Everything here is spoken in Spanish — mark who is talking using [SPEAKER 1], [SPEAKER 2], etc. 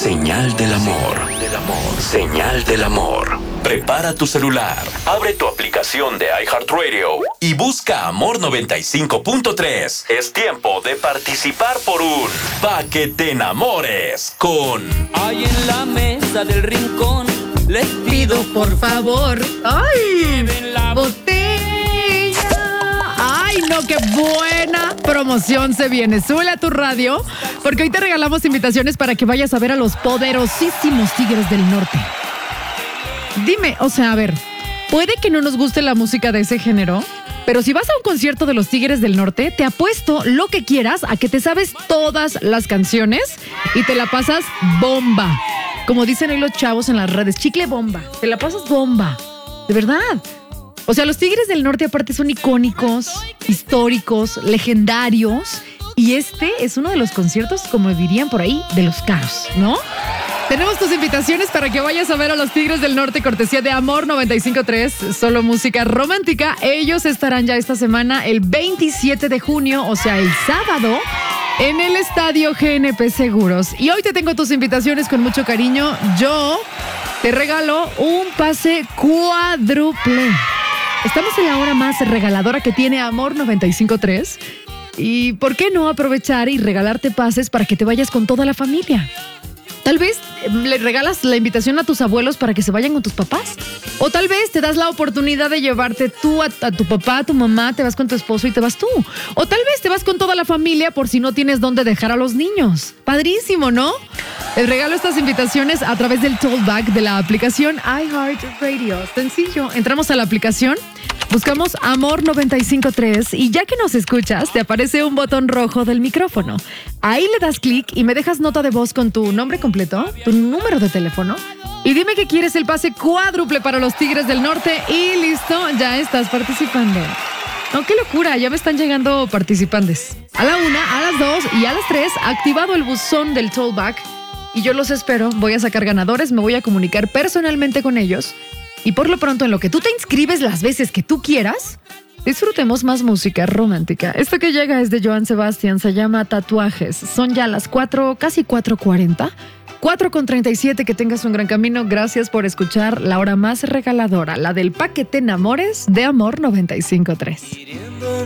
[SPEAKER 1] Señal del amor. Señal del amor. Prepara tu celular, abre tu aplicación de iHeartRadio y busca Amor 95.3. Es tiempo de participar por un Pa' que te enamores con...
[SPEAKER 2] Ahí en la mesa del rincón les pido
[SPEAKER 3] Por favor. ¡Ay!
[SPEAKER 2] la
[SPEAKER 3] ¡Botella! ¡Ay, no! ¡Qué buena promoción se viene! Súbele a tu radio, porque hoy te regalamos invitaciones para que vayas a ver a los poderosísimos Tigres del Norte. Dime, o sea, a ver, puede que no nos guste la música de ese género, pero si vas a un concierto de los Tigres del Norte, te apuesto lo que quieras a que te sabes todas las canciones y te la pasas bomba. Como dicen hoy los chavos en las redes, chicle bomba. Te la pasas bomba. De verdad. O sea, los Tigres del Norte aparte son icónicos, históricos, legendarios. Y este es uno de los conciertos, como dirían por ahí, de los caros, ¿no? Tenemos tus invitaciones para que vayas a ver a los Tigres del Norte, cortesía de Amor 95.3, solo música romántica. Ellos estarán ya esta semana, el 27 de junio, o sea, el sábado, en el Estadio GNP Seguros. Y hoy te tengo tus invitaciones con mucho cariño. Yo te regalo un pase cuádruple. Estamos en la hora más regaladora que tiene Amor 95.3. ¿Y por qué no aprovechar y regalarte pases para que te vayas con toda la familia? Tal vez le regalas la invitación a tus abuelos para que se vayan con tus papás. O tal vez te das la oportunidad de llevarte tú a tu papá, a tu mamá, te vas con tu esposo y te vas tú. O tal vez te vas con toda la familia por si no tienes dónde dejar a los niños. Padrísimo, ¿no? Les regalo estas invitaciones a través del tollback de la aplicación iHeartRadio. Sencillo, entramos a la aplicación, buscamos Amor 95.3 y ya que nos escuchas, te aparece un botón rojo del micrófono. Ahí le das clic y me dejas nota de voz con tu nombre completo, tu número de teléfono y dime que quieres el pase cuádruple para los Tigres del Norte y listo, ya estás participando. No, qué locura, ya me están llegando participantes. A la 1, a las 2 y a las 3, activado el buzón del tollback y yo los espero. Voy a sacar ganadores, me voy a comunicar personalmente con ellos y por lo pronto en lo que tú te inscribes las veces que tú quieras, disfrutemos más música romántica. Esto que llega es de Joan Sebastián, se llama Tatuajes. Son ya las 4, casi 4:40. 4:37, que tengas un gran camino. Gracias por escuchar la hora más regaladora, la del Pa' que te enamores de Amor 95.3.